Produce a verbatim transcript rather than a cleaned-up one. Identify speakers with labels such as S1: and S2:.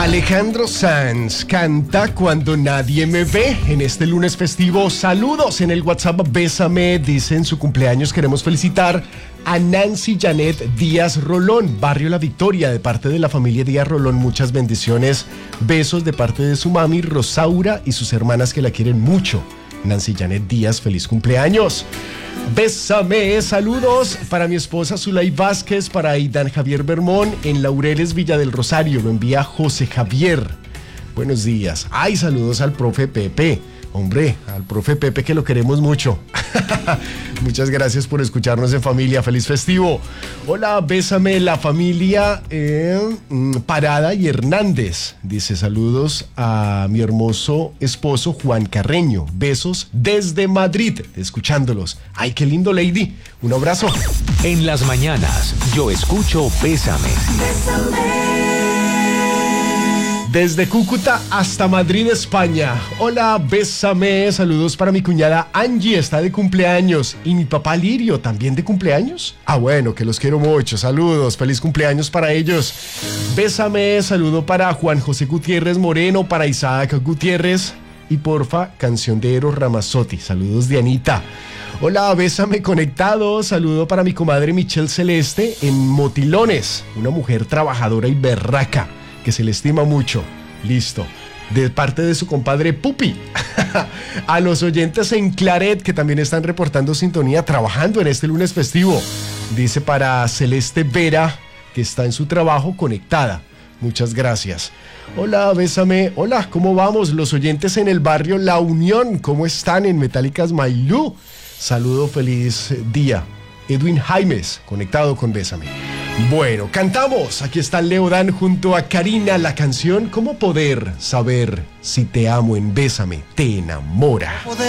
S1: Alejandro Sanz canta Cuando nadie me ve en este lunes festivo. Saludos en el WhatsApp Bésame. Dice en su cumpleaños queremos felicitar a Nancy Janet Díaz Rolón, Barrio La Victoria, de parte de la familia Díaz Rolón. Muchas bendiciones, besos de parte de su mami Rosaura y sus hermanas que la quieren mucho. Nancy Janet Díaz, feliz cumpleaños. Bésame, saludos para mi esposa Zulay Vázquez, para Aidan Javier Bermón en Laureles, Villa del Rosario, lo envía José Javier. Buenos días. Ay, saludos al profe Pepe. Hombre, al profe Pepe que lo queremos mucho. Muchas gracias por escucharnos en familia. Feliz festivo. Hola, bésame la familia eh, Parada y Hernández. Dice saludos a mi hermoso esposo Juan Carreño. Besos desde Madrid, escuchándolos. Ay, qué lindo, Lady. Un abrazo.
S2: En las mañanas, yo escucho Bésame.
S3: Bésame.
S1: Desde Cúcuta hasta Madrid, España. Hola, bésame. Saludos para mi cuñada Angie, está de cumpleaños. Y mi papá Lirio, ¿también de cumpleaños? Ah, bueno, que los quiero mucho. Saludos, feliz cumpleaños para ellos. Bésame, saludo para Juan José Gutiérrez Moreno, para Isaac Gutiérrez. Y porfa, canción de Eros Ramazzotti. Saludos de Anita. Hola, bésame conectado. Saludo para mi comadre Michelle Celeste en Motilones. Una mujer trabajadora y berraca, que se le estima mucho. Listo. De parte de su compadre Pupi. A los oyentes en Claret que también están reportando sintonía, trabajando en este lunes festivo. Dice para Celeste Vera, que está en su trabajo conectada. Muchas gracias. Hola, bésame. Hola, ¿cómo vamos? Los oyentes en el barrio La Unión, ¿cómo están? En Metálicas Mailú. Saludo, feliz día. Edwin Jaimes, conectado con Bésame. Bueno, cantamos. Aquí está Leo Dan junto a Karina. La canción ¿Cómo poder saber si te amo en Bésame te enamora?